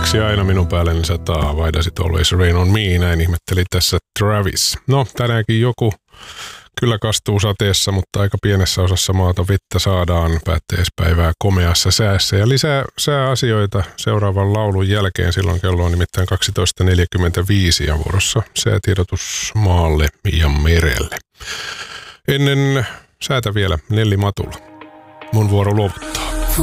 Onneksi aina minun päälleni sataa. Why does it always rain on me? Näin ihmetteli tässä Travis. No, tänäänkin joku kyllä kastuu sateessa, mutta aika pienessä osassa maata vettä saadaan päätteispäivää komeassa säässä. Ja lisää sääasioita seuraavan laulun jälkeen. Silloin kello on nimittäin 12.45 ja vuorossa säätiedotus maalle ja merelle. Ennen säätä vielä Nelli Matula. Mun vuoro luovuttaa.